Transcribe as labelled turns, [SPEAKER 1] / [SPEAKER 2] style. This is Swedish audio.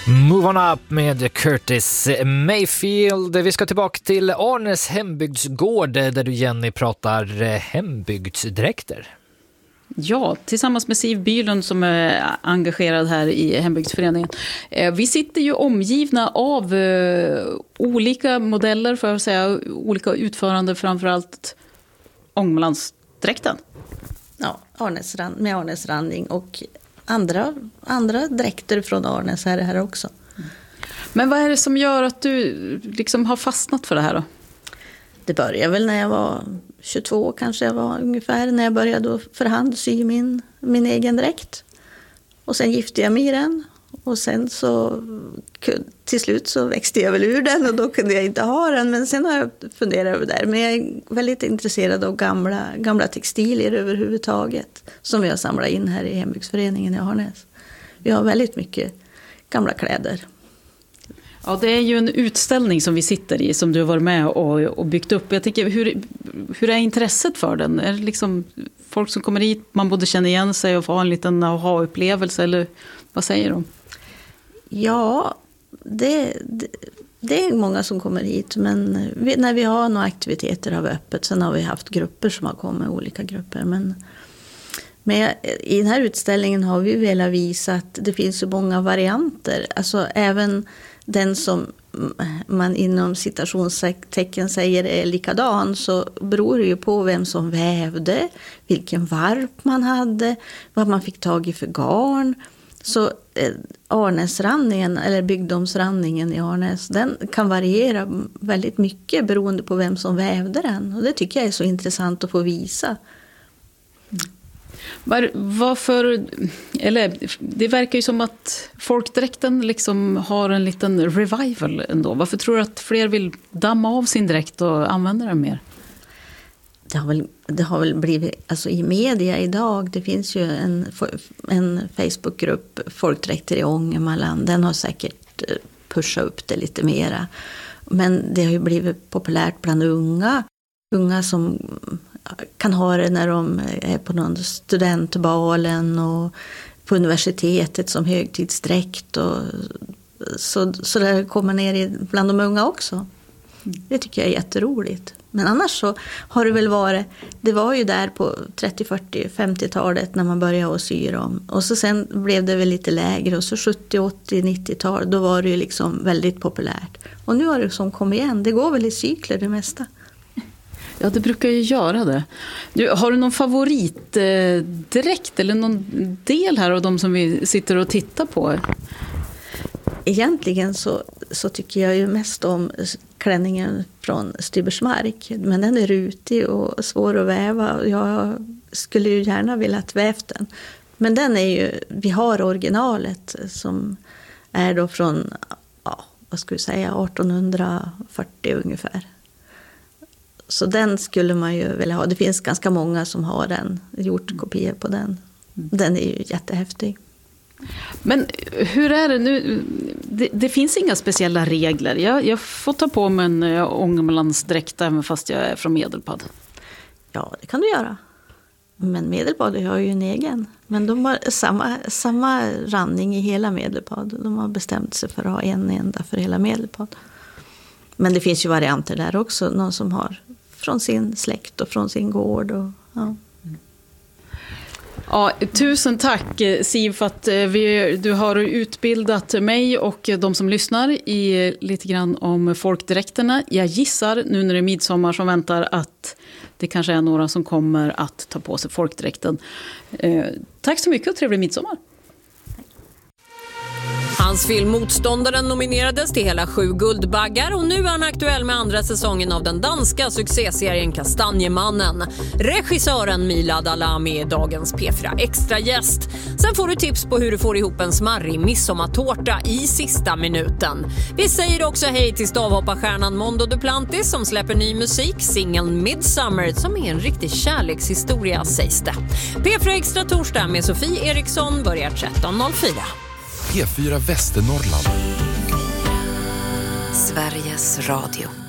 [SPEAKER 1] Move on up med Curtis Mayfield. Vi ska tillbaka till Arnes hembygdsgård där du, Jenny, pratar hembygdsdräkter.
[SPEAKER 2] Ja, tillsammans med Siv Bylund som är engagerad här i hembygdsföreningen. Vi sitter ju omgivna av olika modeller, för att säga, olika utförande, framförallt Ångermanlandsdräkten.
[SPEAKER 3] Ja, med Arnes randning och andra dräkter från Arnes är det här också.
[SPEAKER 2] Men vad är det som gör att du liksom har fastnat för det här då?
[SPEAKER 3] Det började väl när jag var 22 kanske jag var ungefär, när jag började för hand sy min egen dräkt. Och sen gifte jag mig i den. Och sen så till slut så växte jag väl ur den och då kunde jag inte ha den. Men sen har jag funderat över det. Men jag är väldigt intresserad av gamla textilier överhuvudtaget. Som vi har samlat in här i hembygdsföreningen i Arnäs. Vi har väldigt mycket gamla kläder.
[SPEAKER 2] Ja, det är ju en utställning som vi sitter i som du har varit med och byggt upp. Jag tänker, hur är intresset för den? Är det liksom folk som kommer hit, man både känner igen sig och får en liten aha-upplevelse, eller vad säger de?
[SPEAKER 3] Ja, det är många som kommer hit, men när vi har några aktiviteter har vi öppet. Sen har vi haft grupper som har kommit, olika grupper. Men i den här utställningen har vi velat visa att det finns så många varianter. Alltså även den som man inom citationstecken säger är likadan, så beror det ju på vem som vävde, vilken varp man hade, vad man fick tag i för garn. Så Arnäsrandningen eller bygdomsrandningen i Arnäs, den kan variera väldigt mycket beroende på vem som vävde den. Och det tycker jag är så intressant att få visa.
[SPEAKER 2] Varför, eller det verkar ju som att folkdräkten liksom har en liten revival ändå. Varför tror du att fler vill damma av sin dräkt och använda den mer?
[SPEAKER 3] Det har väl blivit, alltså i media idag, det finns ju en Facebookgrupp, Folkdräkter i Ångermanland, den har säkert pushat upp det lite mera. Men det har ju blivit populärt bland unga som kan ha det när de är på någon studentbalen och på universitetet som högtidsdräkt. Och så det kommer ner bland de unga också. Det tycker jag är jätteroligt. Men annars så har det väl varit, det var ju där på 30, 40, 50-talet när man började att sy dem. Och så sen blev det väl lite lägre och så 70, 80, 90-tal, då var det ju liksom väldigt populärt. Och nu har det som kommit igen, det går väl i cykler det mesta.
[SPEAKER 2] Ja, det brukar ju göra det. Har du någon favoritdräkt eller någon del här av de som vi sitter och tittar på?
[SPEAKER 3] Egentligen så tycker jag ju mest om klänningen från Stybersmark. Men den är rutig och svår att väva. Jag skulle ju gärna vilja ha vävt den. Men den är ju, vi har originalet som är då från, vad ska vi säga, 1840 ungefär. Så den skulle man ju vilja ha. Det finns ganska många som har den, gjort kopior på den. Den är ju jättehäftig. Men
[SPEAKER 2] hur är det nu? Det finns inga speciella regler. Jag får ta på mig en Ångermanlandsdräkt även fast jag är från Medelpad.
[SPEAKER 3] Ja, det kan du göra. Men Medelpad har ju en egen. Men de har samma randning i hela Medelpad. De har bestämt sig för att ha en enda för hela Medelpad. Men det finns ju varianter där också. Någon som har från sin släkt och från sin gård. Och, ja.
[SPEAKER 2] Ja, tusen tack Siv för att du har utbildat mig och de som lyssnar i lite grann om folkdräkterna. Jag gissar nu när det är midsommar som väntar att det kanske är några som kommer att ta på sig folkdräkten. Tack så mycket och trevlig midsommar.
[SPEAKER 4] Hans film Motståndaren nominerades till hela 7 Guldbaggar och nu är han aktuell med andra säsongen av den danska succéserien Kastanjemannen. Regissören Milad Alami är dagens P4 Extra-gäst. Sen får du tips på hur du får ihop en smarrig midsommartårta i sista minuten. Vi säger också hej till stavhopparstjärnan Mondo Duplantis som släpper ny musik, singeln Midsummer, som är en riktig kärlekshistoria sägs det. P4 Extra torsdag med Sofie Eriksson börjar 13.04.
[SPEAKER 5] P4 Västernorrland.
[SPEAKER 6] Sveriges Radio.